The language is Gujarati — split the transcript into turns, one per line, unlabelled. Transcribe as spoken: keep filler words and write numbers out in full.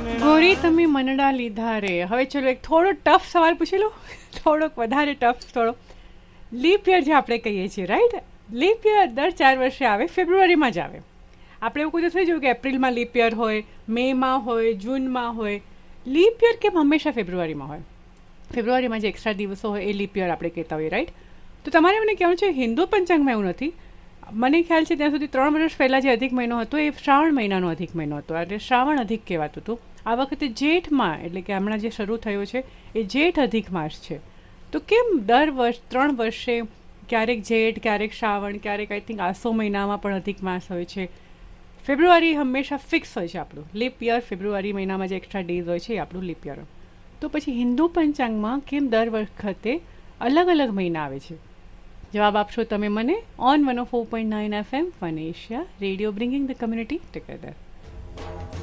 ગોરી તમે મનડા લીધા રે. હવે ચલો એક થોડો ટફ સવાલ પૂછી લો, થોડોક વધારે ટફ. થોડો લીપ યર જે આપણે કહીએ છીએ, રાઈટ? લીપ યર દર ચાર વર્ષે આવે, ફેબ્રુઆરીમાં જ આવે. આપણે એવું કોઈ થઈ જોયું કે એપ્રિલમાં લીપ યર હોય, મેમાં હોય, જૂનમાં હોય. લીપ યર કેમ હંમેશા ફેબ્રુઆરીમાં હોય? ફેબ્રુઆરીમાં જે એક્સ્ટ્રા દિવસો હોય એ લીપ યર આપણે કહેતા હોઈએ, રાઈટ? તો તમારે મને કહેવું છે હિન્દુ પંચાંગમાં એવું નથી. મને ખ્યાલ છે ત્યાં સુધી ત્રણ વર્ષ પહેલાં જે અધિક મહિનો હતો એ શ્રાવણ મહિનાનો અધિક મહિનો હતો, એટલે શ્રાવણ અધિક કહેવાતું હતું. આ વખતે જેઠમાં, એટલે કે હમણાં જે શરૂ થયો છે એ જેઠ અધિક માસ છે. તો કેમ દર વર્ષ ત્રણ વર્ષે ક્યારેક જેઠ, ક્યારેક શ્રાવણ, ક્યારેક આઈ થિંક આસો મહિનામાં પણ અધિક માસ હોય છે. ફેબ્રુઆરી હંમેશા ફિક્સ હોય છે આપણું લીપ યર. ફેબ્રુઆરી મહિનામાં જે એક્સ્ટ્રા ડેઝ હોય છે એ આપણું લીપ યર. તો પછી હિન્દુ પંચાંગમાં કેમ દર વખતે અલગ અલગ મહિના આવે છે? જવાબ આપશો તમે મને on one O four point nine F M fun Asia radio, bringing the community together.